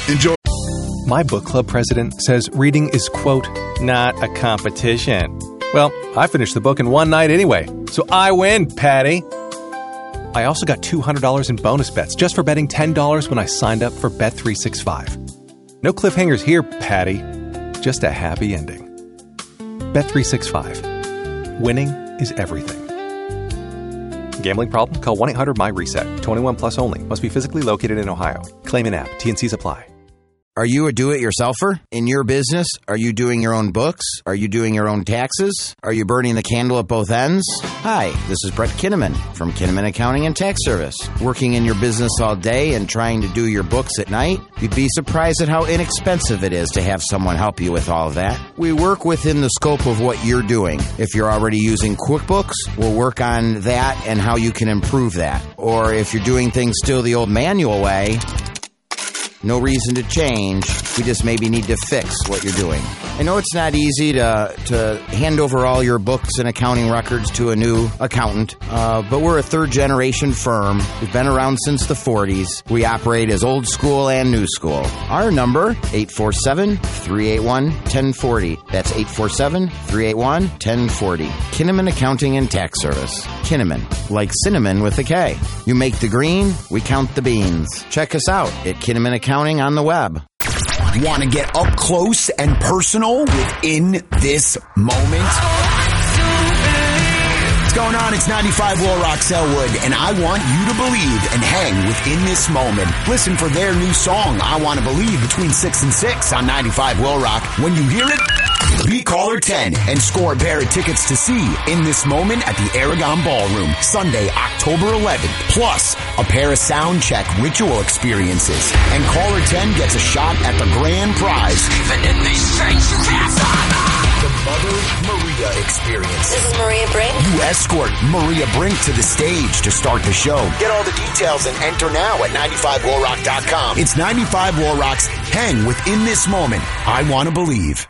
Enjoy. My book club president says reading is, quote, not a competition. Well, I finished the book in one night anyway, so I win, Patty. I also got $200 in bonus bets just for betting $10 when I signed up for Bet365. No cliffhangers here, Patty. Just a happy ending. Bet365. Winning is everything. Gambling problem? Call 1-800-MY-RESET. 21 plus only. Must be physically located in Ohio. Claim in app. T&Cs apply. Are you a do-it-yourselfer in your business? Are you doing your own books? Are you doing your own taxes? Are you burning the candle at both ends? Hi, this is Brett Kinnaman from Kinnaman Accounting and Tax Service. Working in your business all day and trying to do your books at night? You'd be surprised at how inexpensive it is to have someone help you with all of that. We work within the scope of what you're doing. If you're already using QuickBooks, we'll work on that and how you can improve that. Or if you're doing things still the old manual way, no reason to change. We just maybe need to fix what you're doing. I know it's not easy to hand over all your books and accounting records to a new accountant, but we're a third-generation firm. We've been around since the 40s. We operate as old school and new school. Our number, 847-381-1040. That's 847-381-1040. Kinnaman Accounting and Tax Service. Kinnaman, like cinnamon with a K. You make the green, we count the beans. Check us out at Kinnaman Accounting on the web. Want to get up close and personal within this moment? What's going on? It's 95 Will Rock Selwood, and I want you to believe and hang within this moment. Listen for their new song, I Want to Believe, between 6 and 6 on 95 Will Rock. When you hear it, be caller 10 and score a pair of tickets to see In This Moment at the Aragon Ballroom, Sunday, October 11th, plus a pair of sound check ritual experiences. And caller 10 gets a shot at the grand prize. Even in these chains, you can't stop. The Mother Maria Experience. This is Maria Brink. You escort Maria Brink to the stage to start the show. Get all the details and enter now at 95willrock.com. It's 95 Will Rock's Hang Within This Moment. I Want to Believe.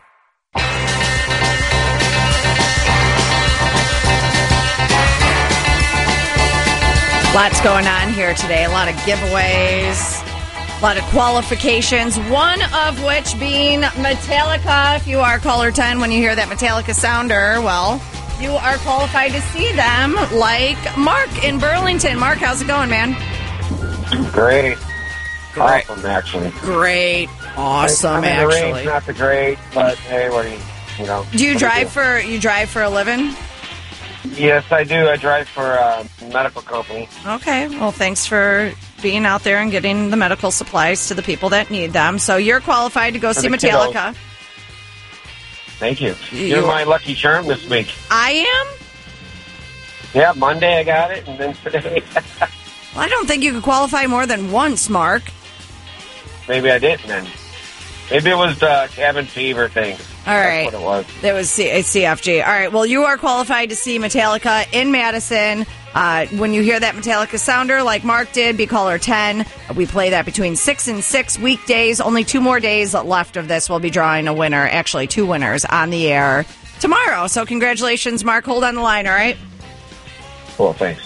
Lots going on here today. A lot of giveaways, a lot of qualifications, one of which being Metallica. If you are caller 10 when you hear that Metallica sounder, well, you are qualified to see them, like Mark in Burlington. Mark, how's it going, man? Great. Awesome, actually. Great. Awesome, The actually. rain's not the great, but hey, what do you know? Do you drive for a living? Yes, I do. I drive for a medical company. Okay. Well, thanks for being out there and getting the medical supplies to the people that need them. So you're qualified to go see Metallica. Thank you. You're my lucky charm this week. I am? Yeah, Monday I got it, and then today. Well, I don't think you could qualify more than once, Mark. Maybe I didn't then. Maybe it was the cabin fever thing. All right. That's what it was. It was CFG. All right. Well, you are qualified to see Metallica in Madison. When you hear that Metallica sounder, like Mark did, be caller 10. We play that between 6 and 6 weekdays. Only 2 more days left of this. We'll be drawing a winner. Actually, 2 winners on the air tomorrow. So congratulations, Mark. Hold on the line, all right? Cool, thanks.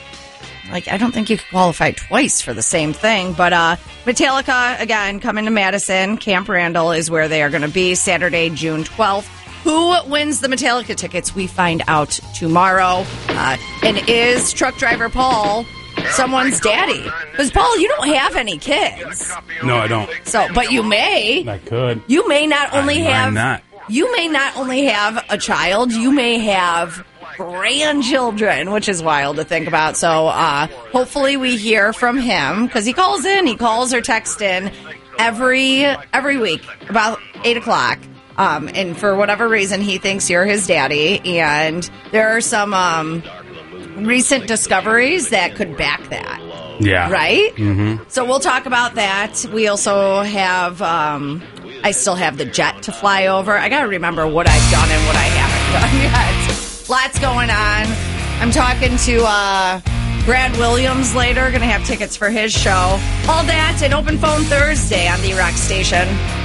I don't think you could qualify twice for the same thing. But Metallica, again, coming to Madison. Camp Randall is where they are going to be Saturday, June 12th. Who wins the Metallica tickets? We find out tomorrow. And is truck driver Paul someone's daddy? Because, Paul, you don't have any kids. No, I don't. But you may. I could. You may not only have... I'm not. You may not only have a child, you may have grandchildren, which is wild to think about. So hopefully we hear from him, because he calls or texts in every week about 8 o'clock. And for whatever reason, he thinks you're his daddy. And there are some recent discoveries that could back that. Yeah. Right? Mm-hmm. So we'll talk about that. We also have... I still have the jet to fly over. I got to remember what I've done and what I haven't done yet. Lots going on. I'm talking to Brad Williams later. Going to have tickets for his show. All that and Open Phone Thursday on the Rock Station.